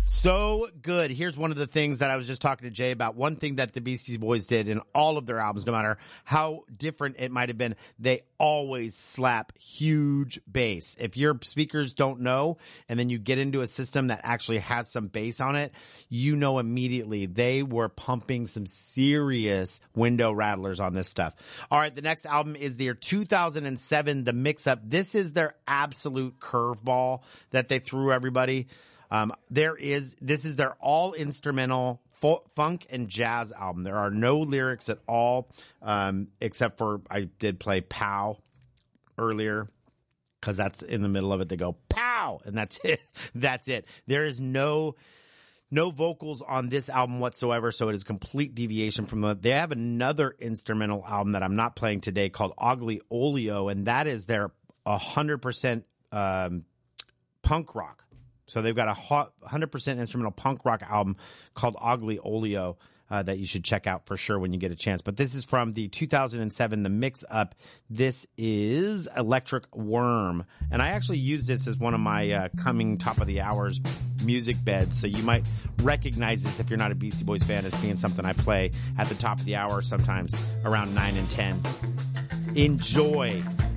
So good. Here's one of the things that I was just talking to Jay about. One thing that the Beastie Boys did in all of their albums, no matter how different it might have been, they always slap huge bass. If your speakers don't know, and then you get into a system that actually has some bass on it, you know immediately they were pumping some serious window rattlers on this stuff. All right, the next album is their 2007, The Mix-Up. This is their absolute curveball that they threw everybody. This is their all instrumental funk and jazz album. There are no lyrics at all, except for I did play "Pow" earlier because that's in the middle of it. They go "Pow" and that's it. That's it. There is no vocals on this album whatsoever, so it is complete deviation from the. They have another instrumental album that I'm not playing today called "Ogly Oleo," and that is their 100% punk rock. So they've got a 100% instrumental punk rock album called Ogly Oleo that you should check out for sure when you get a chance. But this is from the 2007, The Mix-Up. This is Electric Worm. And I actually use this as one of my coming top of the hours music beds. So you might recognize this if you're not a Beastie Boys fan as being something I play at the top of the hour sometimes around 9 and 10. Enjoy.